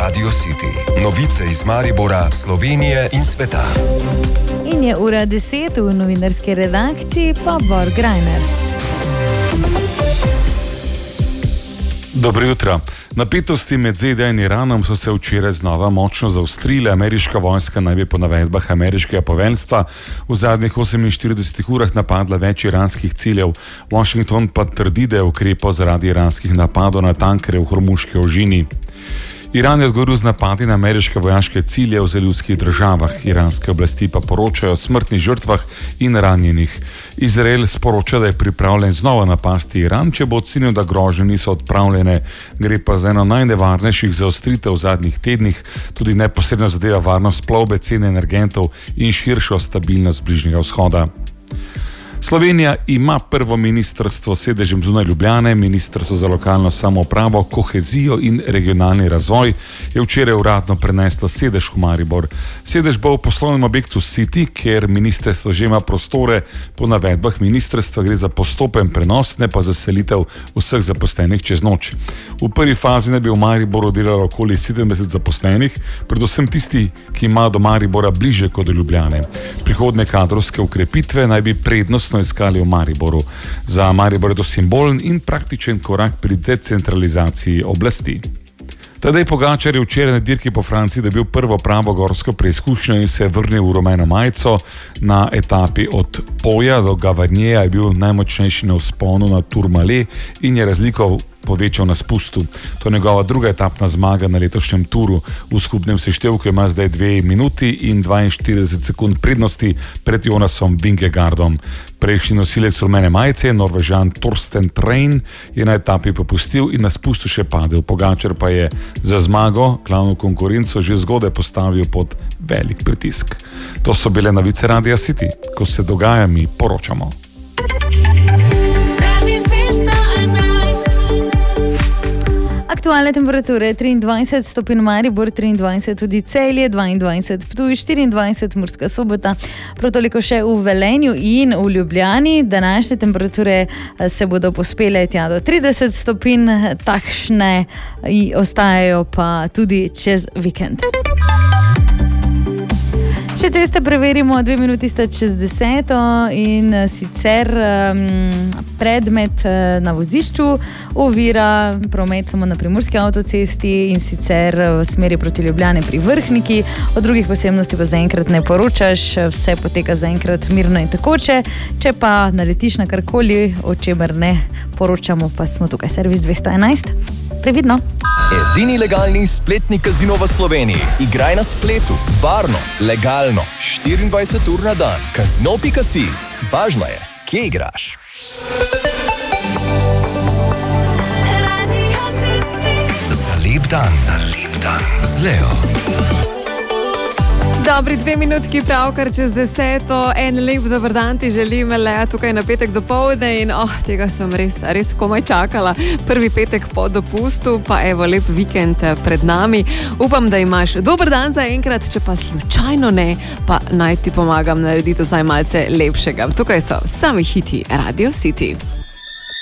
Radio City. Novice iz Maribora, Slovenije in sveta. In je ura 10 v novinarski redakciji, pa Bor Grajner. Dobro jutro. Napetosti med ZDA in Iranom so se včeraj znova močno zaostrile. Ameriška vojska naj bi po navedbah ameriškega poveljstva v zadnjih 48 urah napadla več iranskih ciljev. Washington pa trdi, da je ukrepal zaradi iranskih napadov na tankerje v Hormuški ožini. Iran je odgovoril z napadi na ameriške vojaške cilje v zalivskih državah. Iranske oblasti pa poročajo o smrtnih žrtvah in ranjenih. Izrael sporoča, da je pripravljen znova napasti Iran, če bo ocenil, da grožnje niso odpravljene. Gre pa za eno najnevarnejših zaostritev v zadnjih tednih, tudi neposredno zadeva varnost plovbe, cene energentov in širšo stabilnost Bližnjega vzhoda. Slovenija ima prvo ministrstvo s sedežem zunaj Ljubljane. Ministrstvo za lokalno samoupravo, kohezijo in regionalni razvoj je včeraj uradno preneslo sedež v Maribor. Sedež bo v poslovnem objektu City, kjer ministrstvo že ima prostore. Po navedbah ministrstva gre za postopen prenos, ne pa za selitev vseh zaposlenih čez noč. V prvi fazi naj bi v Mariboru delalo okoli 70 zaposlenih, predvsem tisti, ki imajo do Maribora bliže kot do Ljubljane. Prihodne kadrovske ukrepitve naj bi prednostno iskali v Mariboru. Za Maribor je to simbolen in praktičen korak pri decentralizaciji oblasti. Tadej Pogačar je včeraj na dirki po Franciji dobil prvo pravo gorsko preizkušnjo in se je vrnil v rumeno majico. Na etapi od Poja do Gavarnjeja je bil najmočnejši na vzponu na Tourmalet in je razliko povečal na spustu. To je njegova druga etapna zmaga na letošnjem turu. V skupnem seštevku ima zdaj 2 minuti in 42 sekund prednosti pred Jonasom Vingegaardom. Prejšnji nosilec rumene majice, Norvežan Torsten Trein, je na etapi popustil in na spustu še padel. Pogačar pa je za zmago glavno konkurenco že zgodaj postavil pod velik pritisk. To so bile novice Radia City. Ko se dogaja, mi poročamo. Aktualne temperature 23 stopinj Maribor, 23 tudi Celje, 22 Ptuj, 24 Murska Sobota, prav toliko še v Velenju in v Ljubljani. Današnje temperature se bodo pospele tja do 30 stopinj, takšne ostajajo pa tudi čez vikend. Še ceste preverimo, 2 minuti sta čez 10 in sicer predmet na vozišču ovira promet samo na Primorski avtocesti in sicer v smeri proti Ljubljani pri Vrhniki. O drugih posebnosti pa zaenkrat ne poročaš, vse poteka zaenkrat mirno in tekoče. Če pa naletiš na karkoli, o čemer ne poročamo, pa smo tukaj, servis 211. Previdno. Edini legalni spletni kazino v Sloveniji. Igraj na spletu, varno, legalno, 24 ur na dan. Kazino.si. Važno je, kje igraš. Za lep dan. Z Leo. Dobri 2 minutki pravkar čez 10. En lep dober dan ti želim, Lea, tukaj na petek dopoldne in tega sem res komaj čakala. Prvi petek po dopustu, pa evo lep vikend pred nami. Upam, da imaš dober dan za enkrat, če pa slučajno ne, pa naj ti pomagam narediti vsaj malce lepšega. Tukaj so sami hiti Radio City.